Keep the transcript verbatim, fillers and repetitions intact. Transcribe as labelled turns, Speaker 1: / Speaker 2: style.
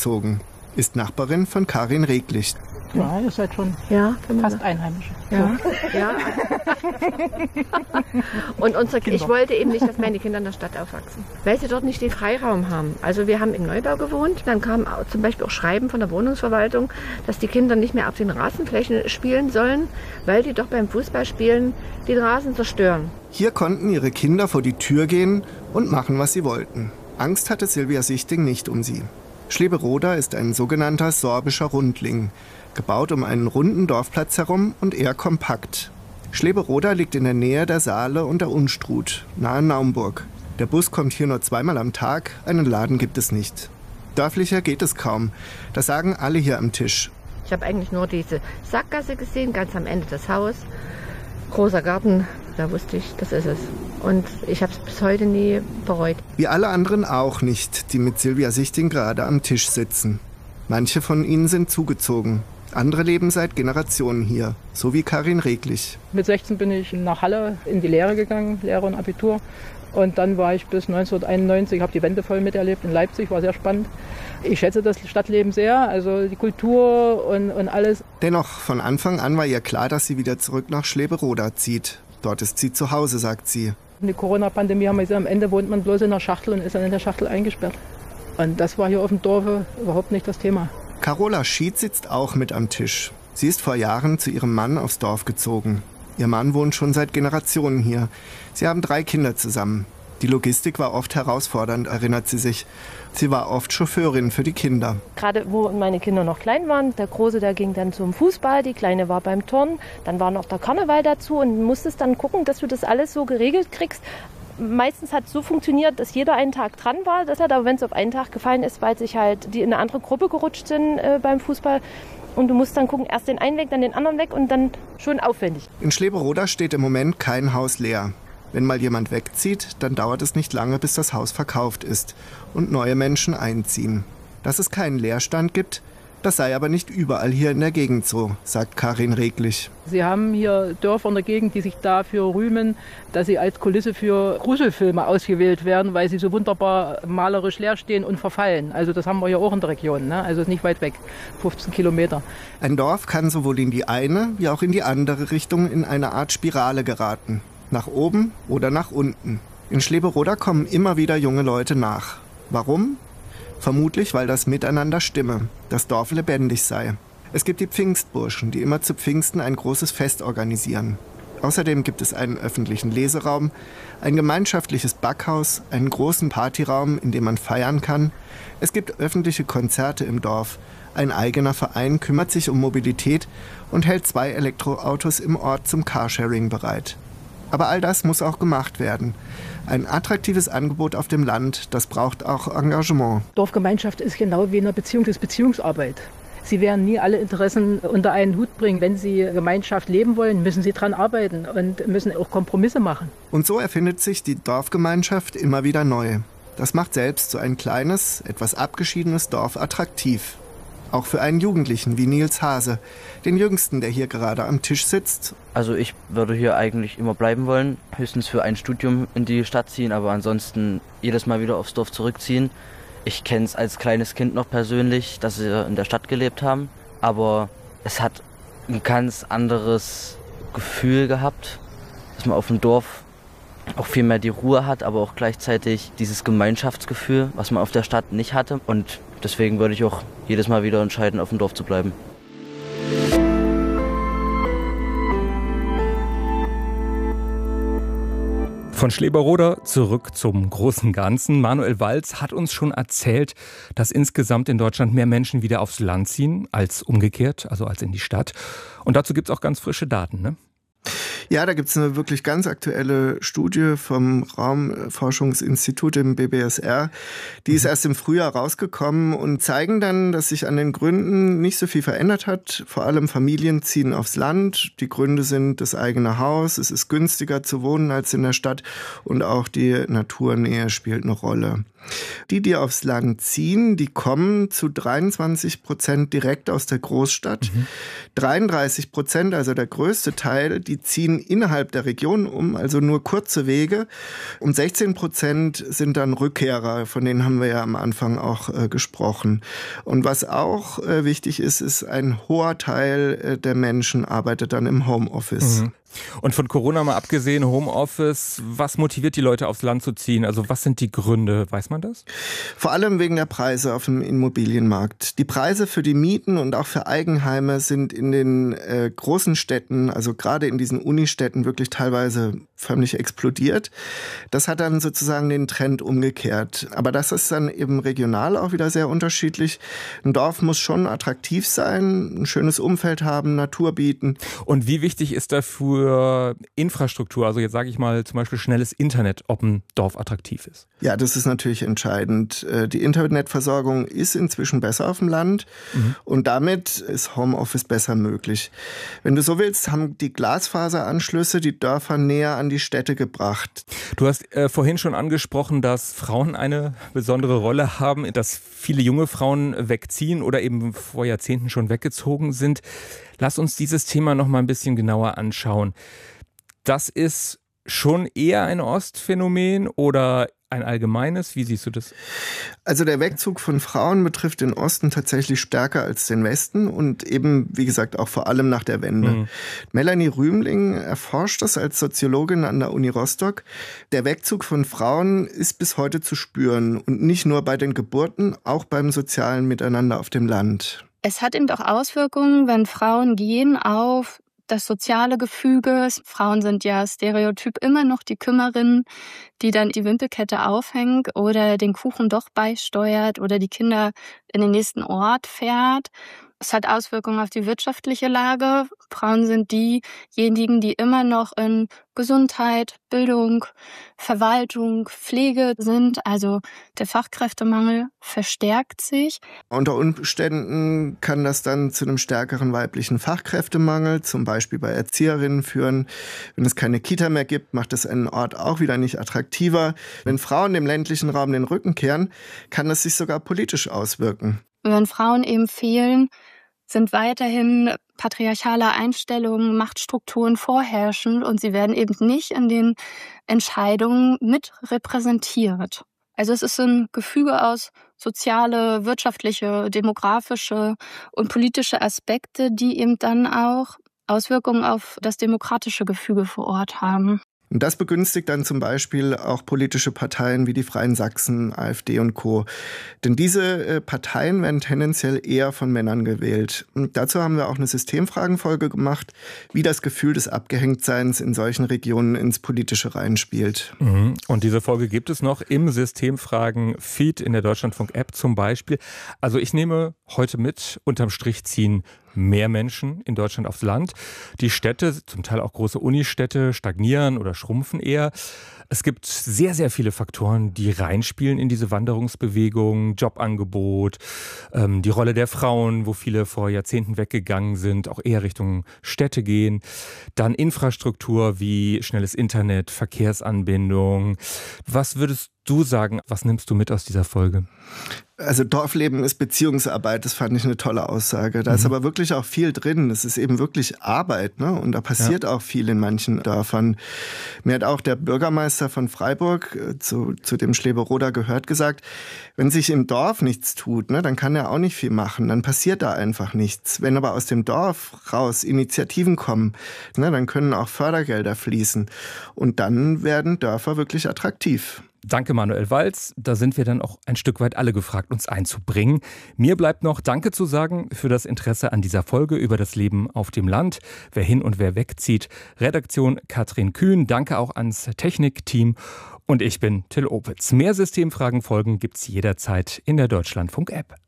Speaker 1: gezogen. Ist Nachbarin von Karin Reglich.
Speaker 2: Ja, ihr seid schon
Speaker 3: ja,
Speaker 2: fast Einheimische.
Speaker 3: Ja. Ja. Und unsere, ich wollte eben nicht, dass meine Kinder in der Stadt aufwachsen, weil sie dort nicht den Freiraum haben. Also wir haben im Neubau gewohnt, dann kam auch zum Beispiel auch Schreiben von der Wohnungsverwaltung, dass die Kinder nicht mehr auf den Rasenflächen spielen sollen, weil die doch beim Fußballspielen den Rasen zerstören.
Speaker 1: Hier konnten ihre Kinder vor die Tür gehen und machen, was sie wollten. Angst hatte Silvia Sichting nicht um sie. Schleberoda ist ein sogenannter sorbischer Rundling, gebaut um einen runden Dorfplatz herum und eher kompakt. Schleberoda liegt in der Nähe der Saale und der Unstrut, nahe Naumburg. Der Bus kommt hier nur zweimal am Tag, einen Laden gibt es nicht. Dörflicher geht es kaum, das sagen alle hier am Tisch.
Speaker 3: Ich habe eigentlich nur diese Sackgasse gesehen, ganz am Ende des Hauses. Großer Garten, da wusste ich, das ist es. Und ich habe es bis heute nie bereut.
Speaker 1: Wie alle anderen auch nicht, die mit Silvia Sichting gerade am Tisch sitzen. Manche von ihnen sind zugezogen. Andere leben seit Generationen hier, so wie Karin Reglich.
Speaker 2: Mit sechzehn bin ich nach Halle in die Lehre gegangen, Lehre und Abitur. Und dann war ich bis neunzehnhunderteinundneunzig, habe die Wende voll miterlebt in Leipzig, war sehr spannend. Ich schätze das Stadtleben sehr, also die Kultur und, und alles.
Speaker 1: Dennoch, von Anfang an war ihr klar, dass sie wieder zurück nach Schleberoda zieht. Dort ist sie zu Hause, sagt sie.
Speaker 2: In der Corona-Pandemie haben wir gesagt, am Ende wohnt man bloß in der Schachtel und ist dann in der Schachtel eingesperrt. Und das war hier auf dem Dorf überhaupt nicht das Thema.
Speaker 1: Carola Schied sitzt auch mit am Tisch. Sie ist vor Jahren zu ihrem Mann aufs Dorf gezogen. Ihr Mann wohnt schon seit Generationen hier. Sie haben drei Kinder zusammen. Die Logistik war oft herausfordernd, erinnert sie sich. Sie war oft Chauffeurin für die Kinder.
Speaker 4: Gerade wo meine Kinder noch klein waren, der Große, der ging dann zum Fußball, die Kleine war beim Turnen, dann war noch der Karneval dazu und du musstest dann gucken, dass du das alles so geregelt kriegst. Meistens hat es so funktioniert, dass jeder einen Tag dran war. Das hat aber, wenn es auf einen Tag gefallen ist, weil sich halt die in eine andere Gruppe gerutscht sind äh, beim Fußball. Und du musst dann gucken, erst den einen weg, dann den anderen weg und dann schon aufwendig.
Speaker 1: In Schleberoda steht im Moment kein Haus leer. Wenn mal jemand wegzieht, dann dauert es nicht lange, bis das Haus verkauft ist und neue Menschen einziehen. Dass es keinen Leerstand gibt, das sei aber nicht überall hier in der Gegend so, sagt Karin Reglich.
Speaker 2: Sie haben hier Dörfer in der Gegend, die sich dafür rühmen, dass sie als Kulisse für Gruselfilme ausgewählt werden, weil sie so wunderbar malerisch leer stehen und verfallen. Also das haben wir hier auch in der Region, ne? Also ist nicht weit weg, fünfzehn Kilometer.
Speaker 1: Ein Dorf kann sowohl in die eine wie auch in die andere Richtung in eine Art Spirale geraten. Nach oben oder nach unten. In Schleberoda kommen immer wieder junge Leute nach. Warum? Vermutlich, weil das Miteinander stimme, das Dorf lebendig sei. Es gibt die Pfingstburschen, die immer zu Pfingsten ein großes Fest organisieren. Außerdem gibt es einen öffentlichen Leseraum, ein gemeinschaftliches Backhaus, einen großen Partyraum, in dem man feiern kann. Es gibt öffentliche Konzerte im Dorf. Ein eigener Verein kümmert sich um Mobilität und hält zwei Elektroautos im Ort zum Carsharing bereit. Aber all das muss auch gemacht werden. Ein attraktives Angebot auf dem Land, das braucht auch Engagement.
Speaker 2: Dorfgemeinschaft ist genau wie in einer Beziehung, das ist Beziehungsarbeit. Sie werden nie alle Interessen unter einen Hut bringen. Wenn Sie Gemeinschaft leben wollen, müssen Sie daran arbeiten und müssen auch Kompromisse machen.
Speaker 1: Und so erfindet sich die Dorfgemeinschaft immer wieder neu. Das macht selbst so ein kleines, etwas abgeschiedenes Dorf attraktiv. Auch für einen Jugendlichen wie Nils Hase, den Jüngsten, der hier gerade am Tisch sitzt.
Speaker 5: Also ich würde hier eigentlich immer bleiben wollen, höchstens für ein Studium in die Stadt ziehen, aber ansonsten jedes Mal wieder aufs Dorf zurückziehen. Ich kenne es als kleines Kind noch persönlich, dass sie in der Stadt gelebt haben, aber es hat ein ganz anderes Gefühl gehabt, dass man auf dem Dorf auch viel mehr die Ruhe hat, aber auch gleichzeitig dieses Gemeinschaftsgefühl, was man auf der Stadt nicht hatte. Und deswegen würde ich auch jedes Mal wieder entscheiden, auf dem Dorf zu bleiben.
Speaker 6: Von Schleberoda zurück zum großen Ganzen. Manuel Walz hat uns schon erzählt, dass insgesamt in Deutschland mehr Menschen wieder aufs Land ziehen als umgekehrt, also als in die Stadt. Und dazu gibt es auch ganz frische Daten, ne?
Speaker 1: Ja, da gibt es eine wirklich ganz aktuelle Studie vom Raumforschungsinstitut im B B S R. Die ist erst im Frühjahr rausgekommen und zeigen dann, dass sich an den Gründen nicht so viel verändert hat. Vor allem Familien ziehen aufs Land. Die Gründe sind das eigene Haus. Es ist günstiger zu wohnen als in der Stadt. Und auch die Naturnähe spielt eine Rolle. Die, die aufs Land ziehen, die kommen zu dreiundzwanzig Prozent direkt aus der Großstadt. Mhm. dreiunddreißig Prozent, also der größte Teil, die ziehen innerhalb der Region um, also nur kurze Wege. Und sechzehn Prozent sind dann Rückkehrer, von denen haben wir ja am Anfang auch äh, gesprochen. Und was auch äh, wichtig ist, ist, ein hoher Teil äh, der Menschen arbeitet dann im Homeoffice.
Speaker 6: Mhm. Und von Corona mal abgesehen, Homeoffice, was motiviert die Leute aufs Land zu ziehen? Also was sind die Gründe? Weiß man das?
Speaker 1: Vor allem wegen der Preise auf dem Immobilienmarkt. Die Preise für die Mieten und auch für Eigenheime sind in den äh, großen Städten, also gerade in diesen Unistädten, wirklich teilweise förmlich explodiert. Das hat dann sozusagen den Trend umgekehrt. Aber das ist dann eben regional auch wieder sehr unterschiedlich. Ein Dorf muss schon attraktiv sein, ein schönes Umfeld haben, Natur bieten.
Speaker 6: Und wie wichtig ist dafür Infrastruktur, also jetzt sage ich mal zum Beispiel schnelles Internet, ob ein Dorf attraktiv ist?
Speaker 1: Ja, das ist natürlich entscheidend. Die Internetversorgung ist inzwischen besser auf dem Land mhm. und damit ist Homeoffice besser möglich. Wenn du so willst, haben die Glasfaseranschlüsse die Dörfer näher an die Städte gebracht.
Speaker 6: Du hast äh, vorhin schon angesprochen, dass Frauen eine besondere Rolle haben, dass viele junge Frauen wegziehen oder eben vor Jahrzehnten schon weggezogen sind. Lass uns dieses Thema noch mal ein bisschen genauer anschauen. Das ist schon eher ein Ostphänomen oder ein allgemeines? Wie siehst du das?
Speaker 1: Also der Wegzug von Frauen betrifft den Osten tatsächlich stärker als den Westen und eben, wie gesagt, auch vor allem nach der Wende. Mhm. Melanie Rühmling erforscht das als Soziologin an der Uni Rostock. Der Wegzug von Frauen ist bis heute zu spüren und nicht nur bei den Geburten, auch beim sozialen Miteinander auf dem Land.
Speaker 7: Es hat eben auch Auswirkungen, wenn Frauen gehen, auf das soziale Gefüge. Frauen sind ja stereotyp immer noch die Kümmerin, die dann die Wimpelkette aufhängt oder den Kuchen doch beisteuert oder die Kinder in den nächsten Ort fährt. Es hat Auswirkungen auf die wirtschaftliche Lage. Frauen sind diejenigen, die immer noch in Gesundheit, Bildung, Verwaltung, Pflege sind. Also der Fachkräftemangel verstärkt sich.
Speaker 1: Unter Umständen kann das dann zu einem stärkeren weiblichen Fachkräftemangel, zum Beispiel bei Erzieherinnen, führen. Wenn es keine Kita mehr gibt, macht es einen Ort auch wieder nicht attraktiver. Wenn Frauen dem ländlichen Raum den Rücken kehren, kann es sich sogar politisch auswirken.
Speaker 7: Wenn Frauen eben fehlen, sind weiterhin patriarchale Einstellungen, Machtstrukturen vorherrschend und sie werden eben nicht in den Entscheidungen mit repräsentiert. Also es ist ein Gefüge aus soziale, wirtschaftliche, demografische und politische Aspekte, die eben dann auch Auswirkungen auf das demokratische Gefüge vor Ort haben.
Speaker 1: Und das begünstigt dann zum Beispiel auch politische Parteien wie die Freien Sachsen, AfD und Co. Denn diese Parteien werden tendenziell eher von Männern gewählt. Und dazu haben wir auch eine Systemfragenfolge gemacht, wie das Gefühl des Abgehängtseins in solchen Regionen ins Politische reinspielt.
Speaker 6: Mhm. Und diese Folge gibt es noch im Systemfragen-Feed in der Deutschlandfunk-App zum Beispiel. Also ich nehme heute mit, unterm Strich ziehen mehr Menschen in Deutschland aufs Land. Die Städte, zum Teil auch große Unistädte, stagnieren oder schrumpfen eher. Es gibt sehr, sehr viele Faktoren, die reinspielen in diese Wanderungsbewegung, Jobangebot, ähm, die Rolle der Frauen, wo viele vor Jahrzehnten weggegangen sind, auch eher Richtung Städte gehen. Dann Infrastruktur wie schnelles Internet, Verkehrsanbindung. Was würdest du sagen, was nimmst du mit aus dieser Folge?
Speaker 1: Also Dorfleben ist Beziehungsarbeit, das fand ich eine tolle Aussage. Da mhm. ist aber wirklich auch viel drin. Das ist eben wirklich Arbeit, ne? Und da passiert ja auch viel in manchen Dörfern. Mir hat auch der Bürgermeister von Freiburg, zu, zu dem Schleberoda gehört, gesagt, wenn sich im Dorf nichts tut, ne, dann kann er auch nicht viel machen. Dann passiert da einfach nichts. Wenn aber aus dem Dorf raus Initiativen kommen, ne, dann können auch Fördergelder fließen. Und dann werden Dörfer wirklich attraktiv.
Speaker 6: Danke, Manuel Walz. Da sind wir dann auch ein Stück weit alle gefragt, uns einzubringen. Mir bleibt noch Danke zu sagen für das Interesse an dieser Folge über das Leben auf dem Land, wer hin und wer wegzieht. Redaktion Katrin Kühn. Danke auch ans Technikteam. Und ich bin Till Opitz. Mehr Systemfragen-Folgen gibt's jederzeit in der Deutschlandfunk-App.